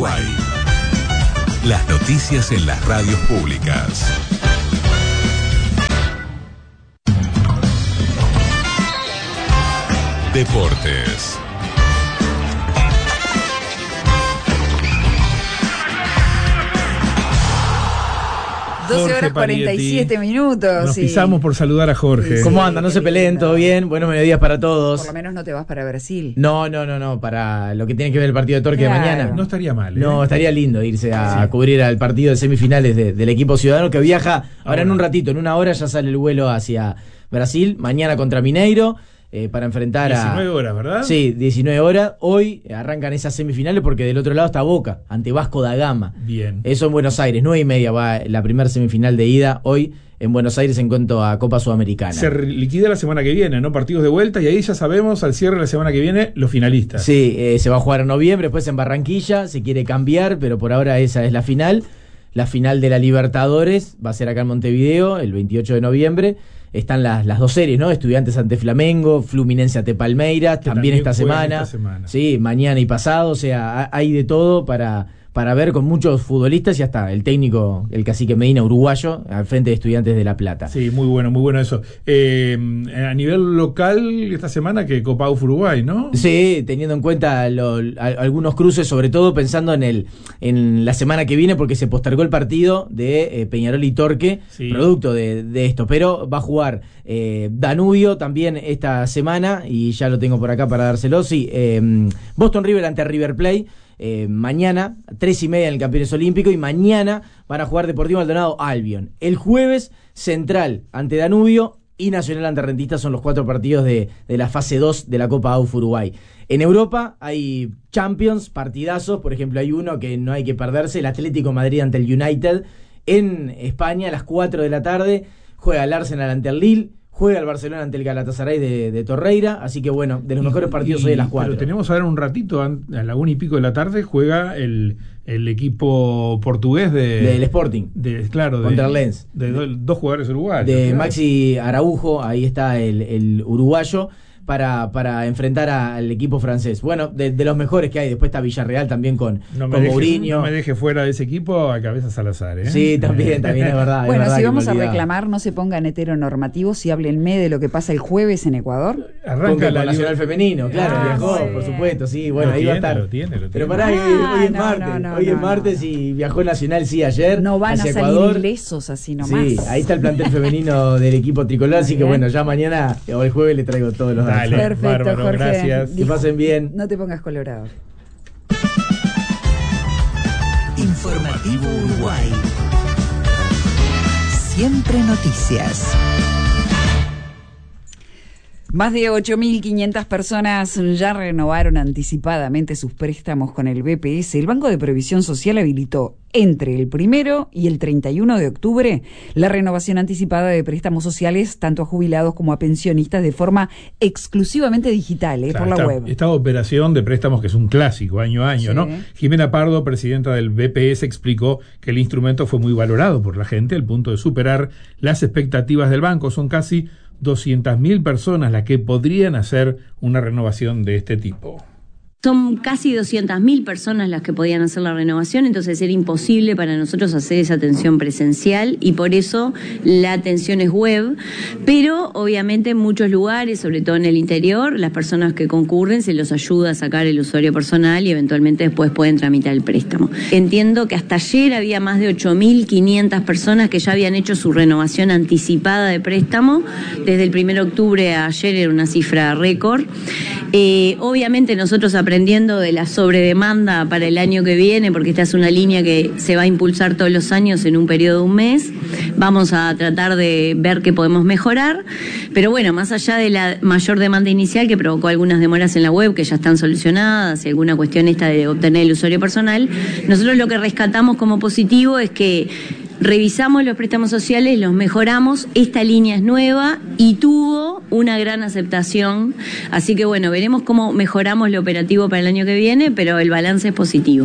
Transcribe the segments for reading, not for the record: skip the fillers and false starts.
Uruguay. Las noticias en las radios públicas. Deportes. 12 horas 47 minutos. Nos pisamos por saludar a Jorge. Sí, ¿Cómo andan? ¿No se peleen? ¿Todo bien? Buenos mediodías para todos. Por lo menos no te vas para Brasil. No, para lo que tiene que ver el partido de Torque de mañana. No estaría mal, ¿eh? No, estaría lindo irse a cubrir al partido de semifinales del equipo ciudadano que viaja ahora en un ratito, en una hora ya sale el vuelo hacia Brasil, mañana contra Mineiro. Para enfrentar 19 horas, ¿verdad? Sí, 19 horas. Hoy arrancan esas semifinales porque del otro lado está Boca, ante Vasco da Gama. Bien. Eso en Buenos Aires, 9:30 va la primera semifinal de ida. Hoy en Buenos Aires en cuanto a Copa Sudamericana. Se liquida la semana que viene, ¿no? Partidos de vuelta y ahí ya sabemos al cierre de la semana que viene los finalistas. Sí, se va a jugar en noviembre, después en Barranquilla, se quiere cambiar, pero por ahora esa es la final. La final de la Libertadores va a ser acá en Montevideo, el 28 de noviembre. Están las dos series, ¿no? Estudiantes ante Flamengo, Fluminense ante Palmeiras, también esta semana. Sí, mañana y pasado, o sea, hay de todo para ver con muchos futbolistas y hasta el técnico, el cacique Medina, uruguayo, al frente de Estudiantes de La Plata. Sí, muy bueno eso. A nivel local, esta semana que Copa UF Uruguay, ¿no? Sí, teniendo en cuenta algunos cruces, sobre todo pensando en la semana que viene, porque se postergó el partido de Peñarol y Torque, producto de esto, pero va a jugar Danubio también esta semana, y ya lo tengo por acá para dárselo, Boston River ante River Plate, mañana, 3:30 en el Campeones Olímpico, y mañana van a jugar Deportivo Maldonado Albion. El jueves, Central ante Danubio y Nacional ante Rentistas son los 4 partidos de la fase 2 de la Copa AUF Uruguay. En Europa hay Champions, partidazos, por ejemplo hay uno que no hay que perderse, el Atlético Madrid ante el United. En España a las 4 de la tarde juega el Arsenal ante el Lille, juega el Barcelona ante el Galatasaray de Torreira, así que bueno, de los mejores partidos hoy a las 4. Pero tenemos ahora un ratito, a la 1:00 de la tarde, juega el equipo portugués del Sporting. Contra el Lens. De dos jugadores uruguayos. De Maxi Araujo, ahí está el uruguayo, para enfrentar al equipo francés. Bueno, de los mejores que hay. Después está Villarreal también con Mourinho. No me deje fuera de ese equipo a Cabeza Salazar, ¿eh? Sí, también es verdad. Bueno, es verdad, si vamos a reclamar, no se pongan heteronormativos y háblenme de lo que pasa el jueves en Ecuador. Arranca la Nacional Femenino, claro, viajó, por supuesto, sí, bueno, ahí va a estar. Lo tiene. Pero pará, hoy es martes, hoy es martes y viajó Nacional, ayer. No van a salir Ecuador. ilesos así nomás. Sí, ahí está el plantel femenino del equipo tricolor, así que bueno, ya mañana o el jueves le traigo todos los datos. Perfecto, bárbaro, Jorge. Gracias. Que pasen bien. No te pongas colorado. Informativo Uruguay. Siempre noticias. Más de 8.500 personas ya renovaron anticipadamente sus préstamos con el BPS. El Banco de Previsión Social habilitó entre el 1 y el 31 de octubre la renovación anticipada de préstamos sociales tanto a jubilados como a pensionistas de forma exclusivamente digital, por la web. Esta operación de préstamos que es un clásico año a año, ¿no? Jimena Pardo, presidenta del BPS, explicó que el instrumento fue muy valorado por la gente al punto de superar las expectativas del banco. Son casi 200.000 personas las que podrían hacer una renovación de este tipo. Son casi 200.000 personas las que podían hacer la renovación, entonces era imposible para nosotros hacer esa atención presencial y por eso la atención es web, pero obviamente en muchos lugares, sobre todo en el interior, las personas que concurren se los ayuda a sacar el usuario personal y eventualmente después pueden tramitar el préstamo. Entiendo que hasta ayer había más de 8.500 personas que ya habían hecho su renovación anticipada de préstamo, desde el 1 de octubre a ayer era una cifra récord. Obviamente nosotros aprendiendo de la sobredemanda para el año que viene, porque esta es una línea que se va a impulsar todos los años en un periodo de un mes, vamos a tratar de ver qué podemos mejorar, pero bueno, más allá de la mayor demanda inicial que provocó algunas demoras en la web que ya están solucionadas y alguna cuestión esta de obtener el usuario personal, nosotros lo que rescatamos como positivo es que revisamos los préstamos sociales, los mejoramos, esta línea es nueva y tuvo una gran aceptación, así que bueno, veremos cómo mejoramos lo operativo para el año que viene, pero el balance es positivo.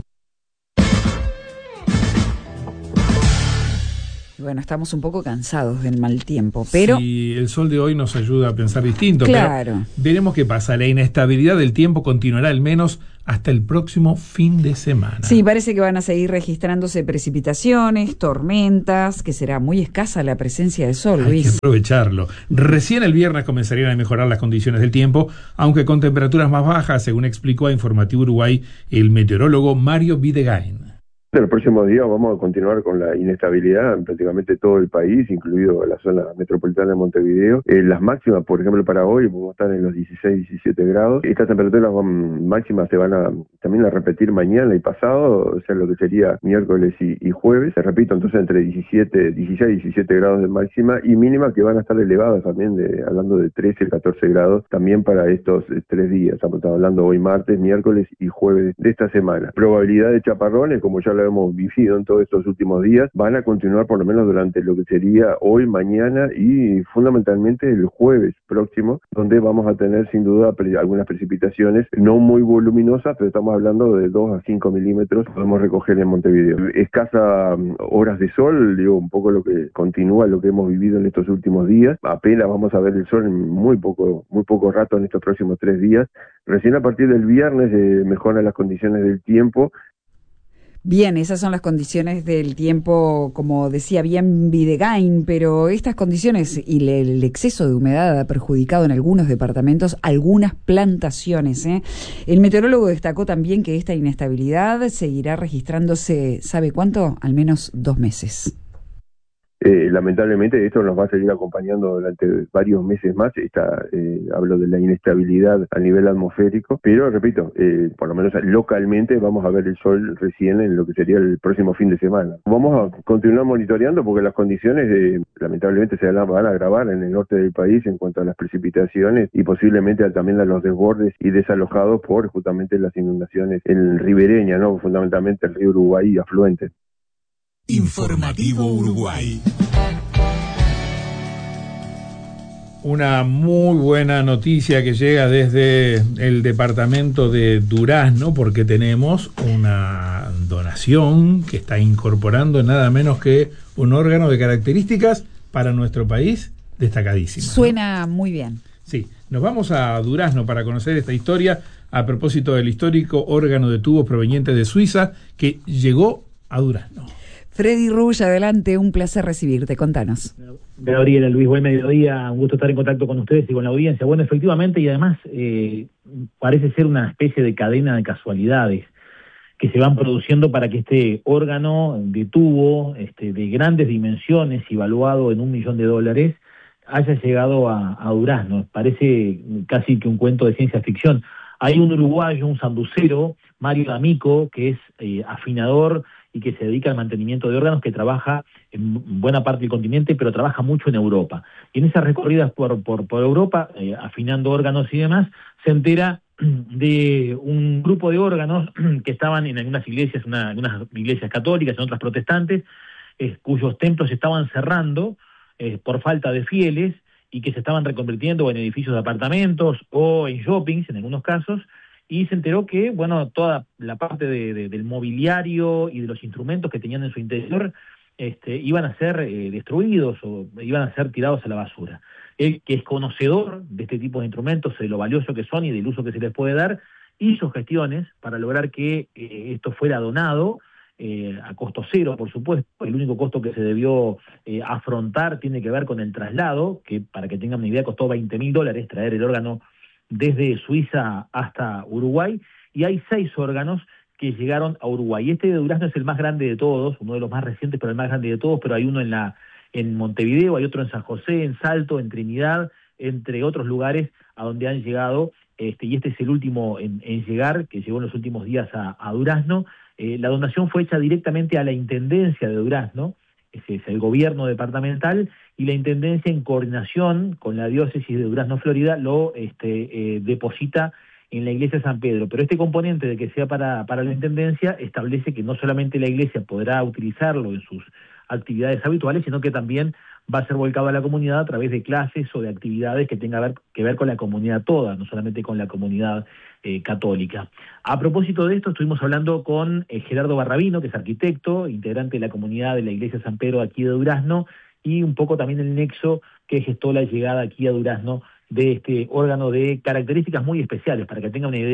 Bueno, estamos un poco cansados del mal tiempo, pero... Sí, el sol de hoy nos ayuda a pensar distinto, claro. Pero veremos qué pasa. La inestabilidad del tiempo continuará al menos hasta el próximo fin de semana. Sí, parece que van a seguir registrándose precipitaciones, tormentas, que será muy escasa la presencia de sol, Luis. Hay que aprovecharlo. Recién el viernes comenzarían a mejorar las condiciones del tiempo, aunque con temperaturas más bajas, según explicó a Informativo Uruguay el meteorólogo Mario Videgain. En los próximos días vamos a continuar con la inestabilidad en prácticamente todo el país, incluido la zona metropolitana de Montevideo. Las máximas, por ejemplo, para hoy vamos a estar en los 16, 17 grados. Estas temperaturas máximas se van a también a repetir mañana y pasado, o sea, lo que sería miércoles y jueves. Se repito, entonces entre 16 y 17 grados de máxima y mínima que van a estar elevadas también, hablando de 13, 14 grados también para estos 3 días. Estamos hablando hoy martes, miércoles y jueves de esta semana. Probabilidad de chaparrones, como ya lo hemos vivido en todos estos últimos días, van a continuar por lo menos durante lo que sería hoy, mañana y fundamentalmente el jueves próximo, donde vamos a tener sin duda algunas precipitaciones no muy voluminosas, pero estamos hablando de 2 a 5 milímetros podemos recoger en Montevideo. Escasa horas de sol, digo, un poco lo que continúa lo que hemos vivido en estos últimos días. Apenas vamos a ver el sol en muy poco rato en estos próximos 3 días. Recién a partir del viernes mejoran las condiciones del tiempo. Bien, esas son las condiciones del tiempo, como decía bien Videgain, pero estas condiciones y el exceso de humedad ha perjudicado en algunos departamentos algunas plantaciones. El meteorólogo destacó también que esta inestabilidad seguirá registrándose, ¿sabe cuánto? Al menos 2 meses. Lamentablemente esto nos va a seguir acompañando durante varios meses más. Hablo de la inestabilidad a nivel atmosférico, pero repito, por lo menos localmente vamos a ver el sol recién en lo que sería el próximo fin de semana. Vamos a continuar monitoreando porque las condiciones lamentablemente se van a agravar en el norte del país en cuanto a las precipitaciones y posiblemente también a los desbordes y desalojados por justamente las inundaciones en ribereña, ¿no? Fundamentalmente el río Uruguay y afluentes. Informativo Uruguay. Una muy buena noticia que llega desde el departamento de Durazno, porque tenemos una donación que está incorporando nada menos que un órgano de características para nuestro país destacadísimo. Suena muy bien. Sí, nos vamos a Durazno para conocer esta historia a propósito del histórico órgano de tubos proveniente de Suiza que llegó a Durazno. Freddy Rush, adelante, un placer recibirte, contanos. Gabriela, Luis, buen mediodía, un gusto estar en contacto con ustedes y con la audiencia. Bueno, efectivamente, y además parece ser una especie de cadena de casualidades que se van produciendo para que este órgano de tubo de grandes dimensiones, evaluado en $1 millón, haya llegado a Durazno. Parece casi que un cuento de ciencia ficción. Hay un uruguayo, un sanducero, Mario D'Amico, que es afinador y que se dedica al mantenimiento de órganos, que trabaja en buena parte del continente, pero trabaja mucho en Europa. Y en esas recorridas por Europa, afinando órganos y demás, se entera de un grupo de órganos que estaban en algunas iglesias, algunas iglesias católicas, en otras protestantes, cuyos templos se estaban cerrando por falta de fieles y que se estaban reconvirtiendo en edificios de apartamentos o en shoppings, en algunos casos, y se enteró que, bueno, toda la parte del mobiliario y de los instrumentos que tenían en su interior iban a ser destruidos o iban a ser tirados a la basura. Él, que es conocedor de este tipo de instrumentos, de lo valioso que son y del uso que se les puede dar, hizo gestiones para lograr que esto fuera donado a costo cero, por supuesto. El único costo que se debió afrontar tiene que ver con el traslado, que para que tengan una idea costó $20.000 traer el órgano desde Suiza hasta Uruguay, y hay 6 órganos que llegaron a Uruguay. Este de Durazno es el más grande de todos, uno de los más recientes, pero el más grande de todos, pero hay uno en Montevideo, hay otro en San José, en Salto, en Trinidad, entre otros lugares a donde han llegado, y este es el último en llegar, que llegó en los últimos días a Durazno. La donación fue hecha directamente a la Intendencia de Durazno, ese es el gobierno departamental, y la Intendencia, en coordinación con la diócesis de Durazno, Florida, lo deposita en la iglesia de San Pedro. Pero este componente de que sea para la Intendencia establece que no solamente la iglesia podrá utilizarlo en sus actividades habituales, sino que también va a ser volcado a la comunidad a través de clases o de actividades que tengan que ver con la comunidad toda, no solamente con la comunidad católica. A propósito de esto, estuvimos hablando con Gerardo Barrabino, que es arquitecto, integrante de la comunidad de la iglesia San Pedro aquí de Durazno, y un poco también el nexo que gestó la llegada aquí a Durazno de este órgano de características muy especiales. Para que tengan una idea,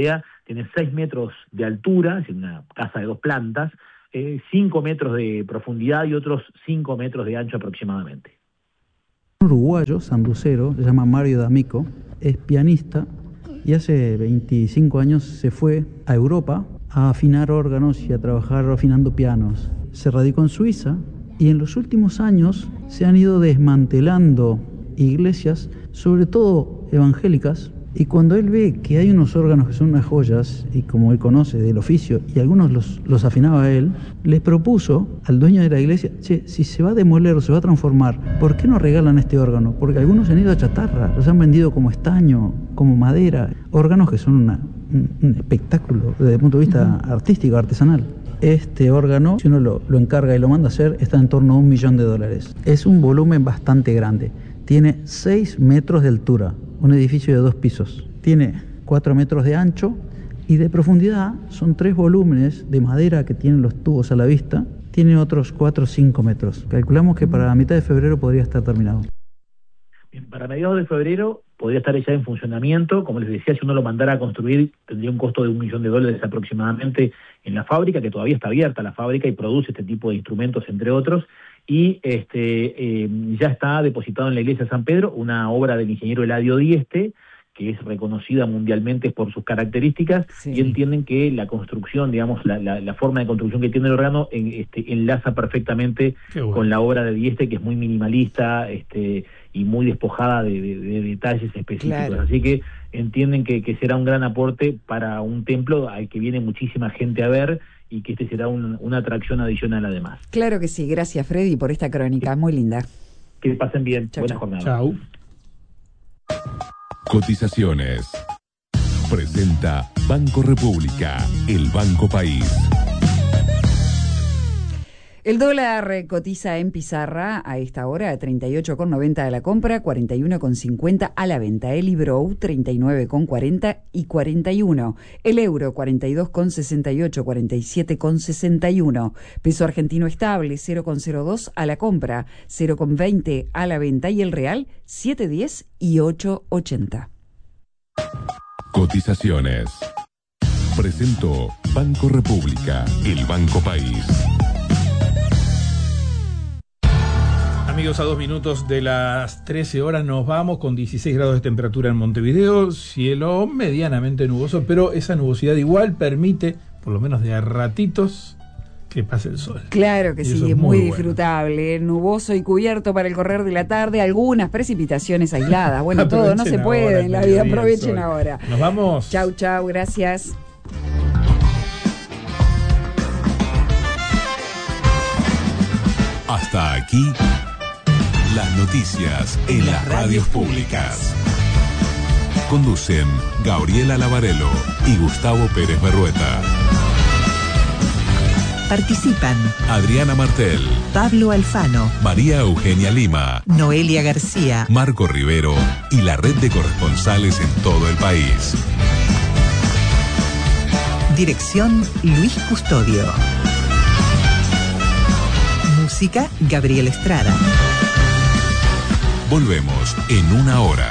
tiene 6 metros de altura, es decir, una casa de 2 plantas, 5 metros de profundidad y otros 5 metros de ancho aproximadamente. Un uruguayo, sanducero, se llama Mario D'Amico, es pianista y hace 25 años se fue a Europa a afinar órganos y a trabajar afinando pianos. Se radicó en Suiza y en los últimos años se han ido desmantelando iglesias, sobre todo evangélicas, y cuando él ve que hay unos órganos que son unas joyas, y como él conoce del oficio, y algunos los afinaba él, les propuso al dueño de la iglesia: che, si se va a demoler o se va a transformar, ¿por qué no regalan este órgano? Porque algunos se han ido a chatarra, los han vendido como estaño, como madera, órganos que son un espectáculo desde el punto de vista artístico, artesanal. Este órgano, si uno lo encarga y lo manda a hacer, está en torno a $1 millón. Es un volumen bastante grande. Tiene 6 metros de altura, un edificio de 2 pisos. Tiene 4 metros de ancho y de profundidad. Son 3 volúmenes de madera que tienen los tubos a la vista. Tiene otros 4 o 5 metros. Calculamos que para la mitad de febrero podría estar terminado. Bien, para mediados de febrero podría estar ya en funcionamiento. Como les decía, si uno lo mandara a construir, tendría un costo de $1 millón aproximadamente en la fábrica, que todavía está abierta la fábrica y produce este tipo de instrumentos, entre otros. Y ya está depositado en la iglesia de San Pedro una obra del ingeniero Eladio Dieste, que es reconocida mundialmente por sus características, y entienden que la construcción, digamos, la forma de construcción que tiene el órgano enlaza perfectamente con la obra de Dieste, que es muy minimalista y muy despojada de detalles específicos. Claro. Así que entienden que será un gran aporte para un templo al que viene muchísima gente a ver, y que será una atracción adicional además. Claro que sí. Gracias, Freddy, por esta crónica muy linda. Que pasen bien. Chau, Buena chau. jornada. Chau. Cotizaciones. Presenta Banco República, el Banco País. El dólar cotiza en pizarra a esta hora a 38,90 a la compra, 41,50 a la venta. El Ibrow 39,40 y 41. El euro 42,68, 47,61. Peso argentino estable 0,02 a la compra, 0,20 a la venta. Y el real 7,10 y 8,80. Cotizaciones. Presentó Banco República, el Banco País. Amigos, a 2 minutos de las 13 horas nos vamos con 16 grados de temperatura en Montevideo, cielo medianamente nuboso, pero esa nubosidad igual permite, por lo menos de a ratitos, que pase el sol. Claro que sí, es muy disfrutable, nuboso y cubierto para el correr de la tarde, algunas precipitaciones aisladas. Bueno, todo no se puede en la vida, aprovechen ahora. Nos vamos. Chau, chau, gracias. Hasta aquí las noticias en las radios públicas. Conducen Gabriela Lavarello y Gustavo Pérez Berrueta. Participan Adriana Martel, Pablo Alfano, María Eugenia Lima, Noelia García, Marco Rivero y la red de corresponsales en todo el país. Dirección Luis Custodio. Música Gabriel Estrada. Volvemos en una hora.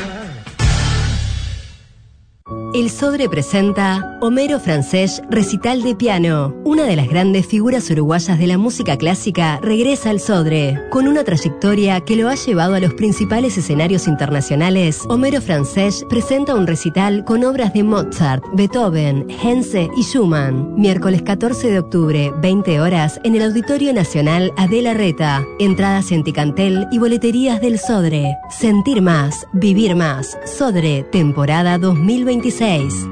El Sodre presenta Homero Francés Recital de Piano. Una de las grandes figuras uruguayas de la música clásica regresa al Sodre. Con una trayectoria que lo ha llevado a los principales escenarios internacionales, Homero Francés presenta un recital con obras de Mozart, Beethoven, Henze y Schumann. Miércoles 14 de octubre, 20 horas, en el Auditorio Nacional Adela Reta. Entradas en Ticantel y boleterías del Sodre. Sentir más, vivir más. Sodre, temporada 2026.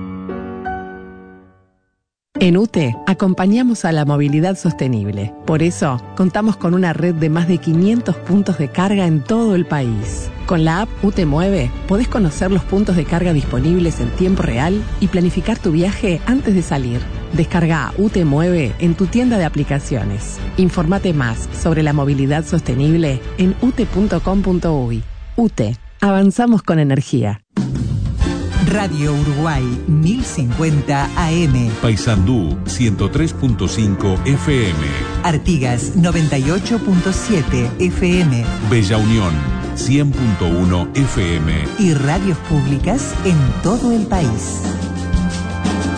En UTE acompañamos a la movilidad sostenible. Por eso, contamos con una red de más de 500 puntos de carga en todo el país. Con la app UTE Mueve, podés conocer los puntos de carga disponibles en tiempo real y planificar tu viaje antes de salir. Descarga UTE Mueve en tu tienda de aplicaciones. Infórmate más sobre la movilidad sostenible en ute.com.uy. UTE, avanzamos con energía. Radio Uruguay 1050 AM. Paysandú 103.5 FM. Artigas 98.7 FM. Bella Unión 100.1 FM. Y radios públicas en todo el país.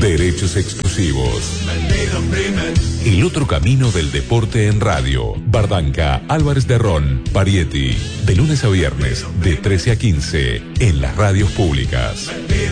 Derechos exclusivos. El otro camino del deporte en radio. Bardanca, Álvarez de Ron, Parietti. De lunes a viernes, de 13 a 15, en las radios públicas.